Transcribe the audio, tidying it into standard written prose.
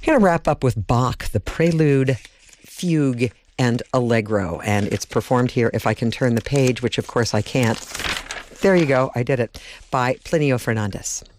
I'm going to wrap up with Bach, the Prelude, Fugue, and Allegro. And it's performed here, if I can turn the page, which of course I can't. There you go, I did it, by Plinio Fernandez.